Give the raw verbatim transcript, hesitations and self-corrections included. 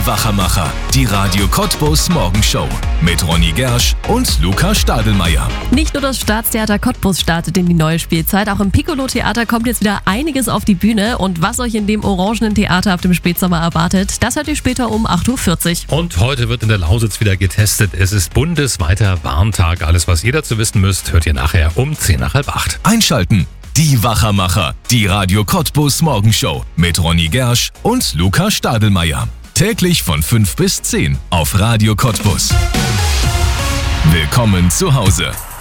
Die Wachermacher, die Radio Cottbus Morgenshow mit Ronny Gersch und Luca Stadelmeier. Nicht nur das Staatstheater Cottbus startet in die neue Spielzeit, auch im Piccolo-Theater kommt jetzt wieder einiges auf die Bühne. Und was euch in dem orangenen Theater ab dem Spätsommer erwartet, das hört ihr später um acht Uhr vierzig. Und heute wird in der Lausitz wieder getestet. Es ist bundesweiter Warntag. Alles, was ihr dazu wissen müsst, hört ihr nachher um zehn nach halb acht. Einschalten. Die Wachermacher, die Radio Cottbus Morgenshow mit Ronny Gersch und Luca Stadelmeier. Täglich von fünf bis zehn auf Radio Cottbus. Willkommen zu Hause.